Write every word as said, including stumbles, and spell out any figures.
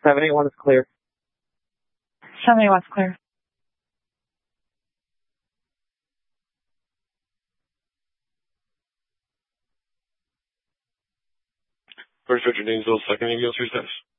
seven eight one is clear. seven eight one is clear. First Richard Dingsville, second A B O three status.